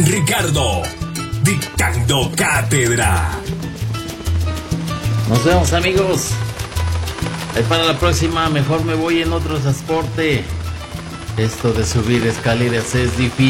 Ricardo, dictando cátedra. Nos vemos, amigos. Para la próxima, mejor me voy en otro transporte. Esto de subir escaleras es difícil.